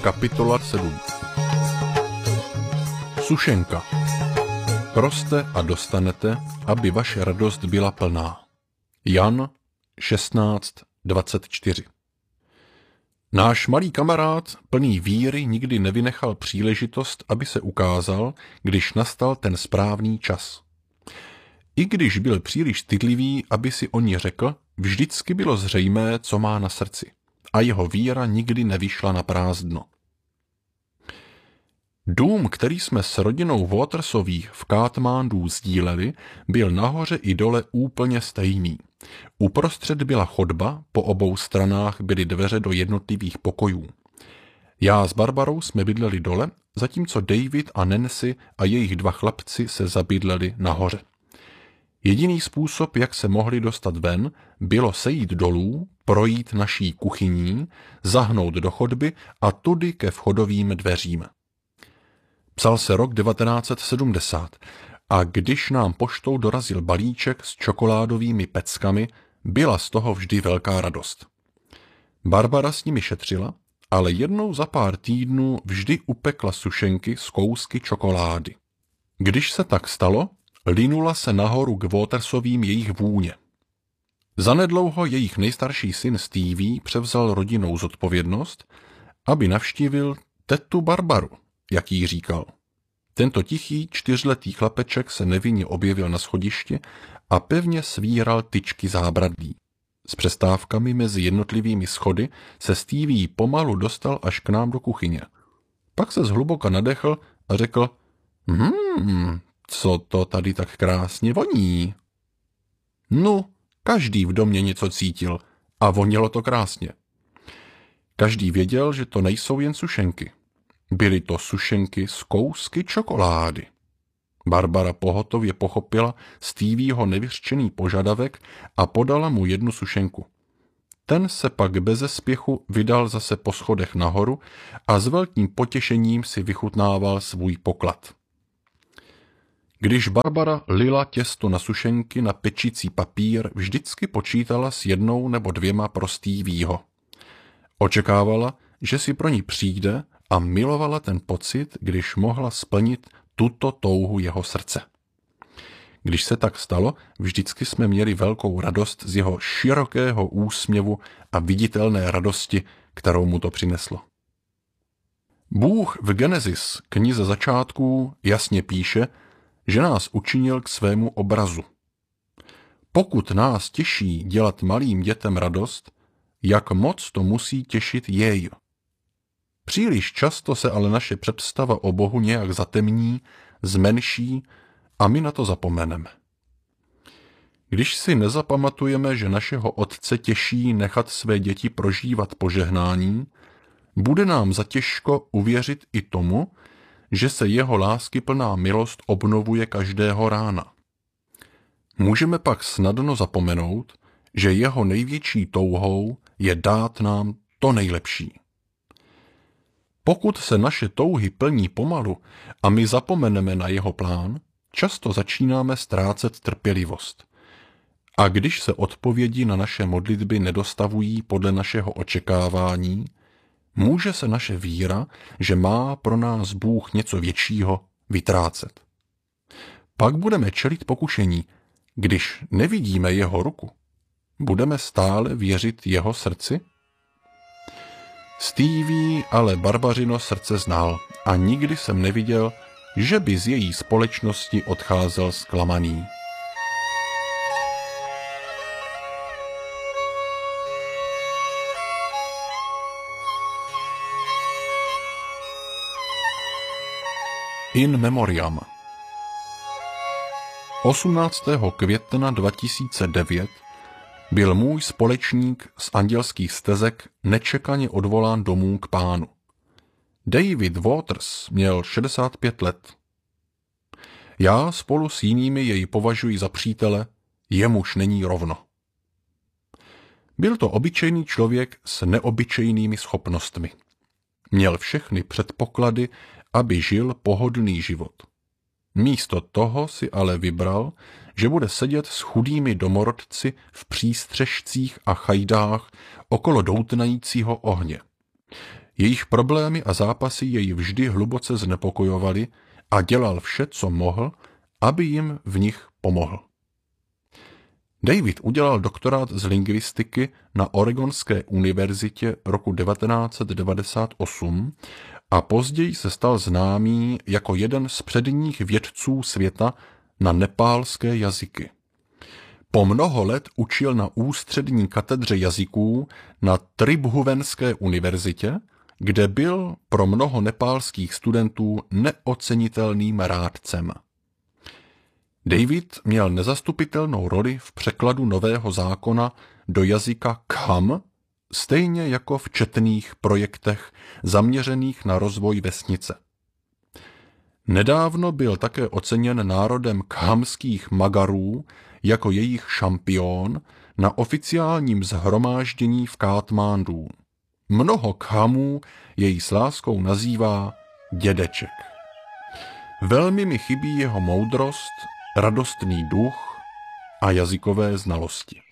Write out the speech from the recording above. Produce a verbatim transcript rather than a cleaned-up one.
Kapitola sedm. Sušenka. Proste a dostanete, aby vaše radost byla plná. Jan šestnáct dvacet čtyři. Náš malý kamarád, plný víry, nikdy nevynechal příležitost, aby se ukázal, když nastal ten správný čas. I když byl příliš stydlivý, aby si o ní řekl, vždycky bylo zřejmé, co má na srdci. A jeho víra nikdy nevyšla na prázdno. Dům, který jsme s rodinou Watersových v Katmandu sdíleli, byl nahoře i dole úplně stejný. Uprostřed byla chodba, po obou stranách byly dveře do jednotlivých pokojů. Já s Barbarou jsme bydleli dole, zatímco David a Nancy a jejich dva chlapci se zabydleli nahoře. Jediný způsob, jak se mohli dostat ven, bylo sejít dolů, projít naší kuchyní, zahnout do chodby a tudy ke vchodovým dveřím. Psal se rok devatenáct set sedmdesát a když nám poštou dorazil balíček s čokoládovými peckami, byla z toho vždy velká radost. Barbara s nimi šetřila, ale jednou za pár týdnů vždy upekla sušenky z kousky čokolády. Když se tak stalo, linula se nahoru k Watersovým jejich vůně. Zanedlouho jejich nejstarší syn Stevie převzal rodinnou zodpovědnost, aby navštívil tetu Barbaru, jak jí říkal. Tento tichý čtyřletý chlapeček se nevinně objevil na schodišti a pevně svíral tyčky zábradlí. S přestávkami mezi jednotlivými schody se Stevie pomalu dostal až k nám do kuchyně. Pak se zhluboka nadechl a řekl, hmm, co to tady tak krásně voní. No, každý v domě něco cítil a vonilo to krásně. Každý věděl, že to nejsou jen sušenky. Byly to sušenky z kousky čokolády. Barbara pohotově pochopila Stevieho nevyřčený požadavek a podala mu jednu sušenku. Ten se pak beze spěchu vydal zase po schodech nahoru a s velkým potěšením si vychutnával svůj poklad. Když Barbara lila těsto na sušenky na pečicí papír, vždycky počítala s jednou nebo dvěma pro Stevieho. Očekávala, že si pro ní přijde a milovala ten pocit, když mohla splnit tuto touhu jeho srdce. Když se tak stalo, vždycky jsme měli velkou radost z jeho širokého úsměvu a viditelné radosti, kterou mu to přineslo. Bůh v Genesis, knize začátků, jasně píše, že nás učinil k svému obrazu. Pokud nás těší dělat malým dětem radost, jak moc to musí těšit jej. Příliš často se ale naše představa o Bohu nějak zatemní, zmenší a my na to zapomeneme. Když si nezapamatujeme, že našeho Otce těší nechat své děti prožívat požehnání, bude nám zatěžko uvěřit i tomu, že se jeho láskyplná milost obnovuje každého rána. Můžeme pak snadno zapomenout, že jeho největší touhou je dát nám to nejlepší. Pokud se naše touhy plní pomalu a my zapomeneme na jeho plán, často začínáme ztrácet trpělivost. A když se odpovědi na naše modlitby nedostavují podle našeho očekávání, může se naše víra, že má pro nás Bůh něco většího, vytrácet. Pak budeme čelit pokušení, když nevidíme jeho ruku. Budeme stále věřit jeho srdci? Stevie ale Barbařino srdce znal a nikdy jsem neviděl, že by z její společnosti odcházel zklamaný. In memoriam. osmnáctého května dva tisíce devět byl můj společník z Andělských stezek nečekaně odvolán domů k Pánu. David Waters měl šedesát pět let. Já spolu s jinými jej považuji za přítele, jemuž není rovno. Byl to obyčejný člověk s neobyčejnými schopnostmi. Měl všechny předpoklady, aby žil pohodlný život. Místo toho si ale vybral, že bude sedět s chudými domorodci v přístřešcích a chajdách okolo doutnajícího ohně. Jejich problémy a zápasy jej vždy hluboce znepokojovaly a dělal vše, co mohl, aby jim v nich pomohl. David udělal doktorát z lingvistiky na Oregonské univerzitě roku devatenáct set devadesát osm a později se stal známý jako jeden z předních vědců světa na nepálské jazyky. Po mnoho let učil na ústřední katedře jazyků na Tribhuvanské univerzitě, kde byl pro mnoho nepálských studentů neocenitelným rádcem. David měl nezastupitelnou roli v překladu Nového zákona do jazyka Kham, stejně jako v četných projektech zaměřených na rozvoj vesnice. Nedávno byl také oceněn národem khamských Magarů jako jejich šampion na oficiálním shromáždění v Katmandu. Mnoho Khamů jej s láskou nazývá dědeček. Velmi mi chybí jeho moudrost, radostný duch a jazykové znalosti.